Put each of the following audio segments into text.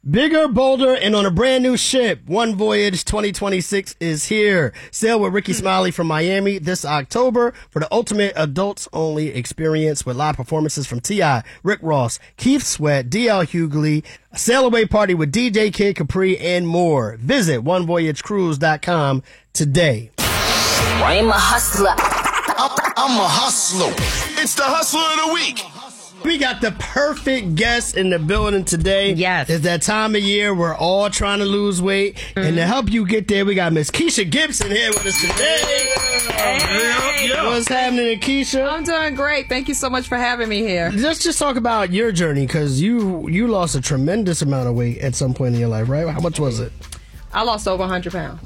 Bigger, bolder, and on a brand new ship. One Voyage 2026 is here. Sail with Ricky Smiley from Miami this October for the ultimate adults-only experience with live performances from T.I., Rick Ross, Keith Sweat, D.L. Hughley, a sail away party with DJ Kid Capri, and more. Visit onevoyagecruise.com today. I'm a hustler. I'm a hustler. It's the hustler of the week. We got the perfect guest in the building today. Yes. It's that time of year we're all trying to lose weight. Mm-hmm. And to help you get there, we got Miss Keisha Gibson here with us today. Hey. What's happening, Keisha? I'm doing great. Thank you so much for having me here. Let's just talk about your journey, because you lost a tremendous amount of weight at some point in your life, right? How much was it? I lost over 100 pounds.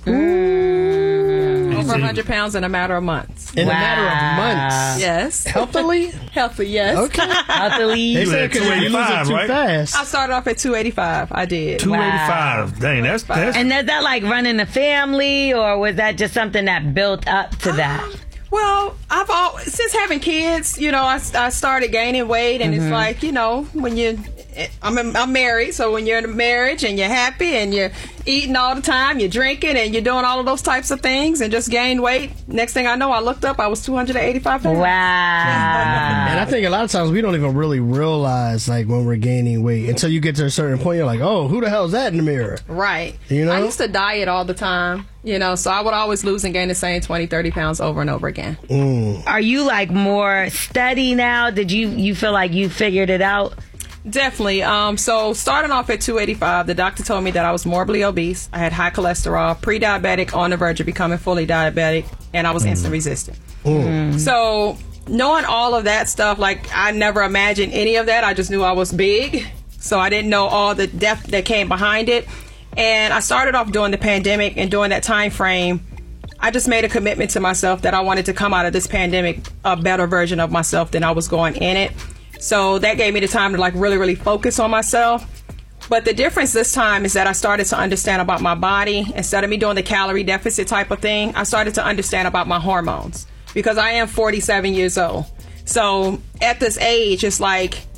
Over 100 pounds in a matter of months. In a matter of months? Yes. Healthily? Healthy, yes. Okay. Healthily. They said 285, too right? fast. I started off at 285. I did. 285. Dang, that's And is that like running a family, or was that just something that built up to that? Well, since having kids, I started gaining weight, and it's like, when I'm married, so when you're in a marriage and you're happy and you're eating all the time, you're drinking and you're doing all of those types of things and just gained weight. Next thing I know, I looked up, I was 285 pounds. Wow. And I think a lot of times we don't even really realize, like, when we're gaining weight until you get to a certain point. You're like, oh, who the hell is that in the mirror? Right. I used to diet all the time, so I would always lose and gain the same 20, 30 pounds over and over again. Are you like more steady now? Did you feel like you figured it out? Definitely. So starting off at 285, the doctor told me that I was morbidly obese. I had high cholesterol, pre-diabetic, on the verge of becoming fully diabetic, and I was insulin resistant. So knowing all of that stuff, like, I never imagined any of that. I just knew I was big, so I didn't know all the depth that came behind it. And I started off during the pandemic, and during that time frame, I just made a commitment to myself that I wanted to come out of this pandemic a better version of myself than I was going in it. So that gave me the time to, like, really, really focus on myself. But the difference this time is that I started to understand about my body. Instead of me doing the calorie deficit type of thing, I started to understand about my hormones, because I am 47 years old. So at this age, it's like